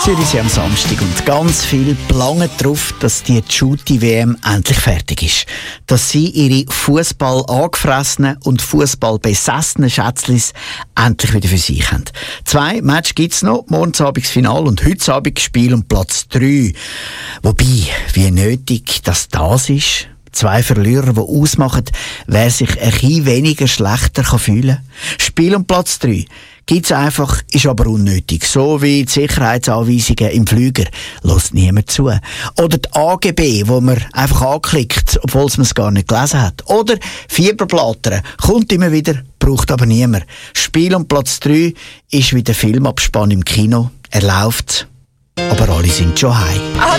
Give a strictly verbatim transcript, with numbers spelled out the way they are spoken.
Zürich sind am Samstag und ganz viel planen darauf, dass die Shooty-W M endlich fertig ist. Dass sie ihre Fußball angefressenen und Fußball besessenen Schätzlis endlich wieder für sich haben. Zwei Matches gibt es noch, morgen Abend das Finale und heute Abend Spiel um Platz drei. Wobei, wie nötig dass das ist. Zwei Verlierer, die ausmachen, wer sich ein bisschen weniger schlechter fühlen kann. Spiel um Platz drei gibt's einfach, ist aber unnötig. So wie die Sicherheitsanweisungen im Flüger. Lässt niemand zu. Oder die A G B, wo man einfach anklickt, obwohl man es gar nicht gelesen hat. Oder Fieberblättern. Kommt immer wieder, braucht aber niemand. Spiel um Platz drei ist wie der Filmabspann im Kino. Er läuft, aber alle sind schon heim.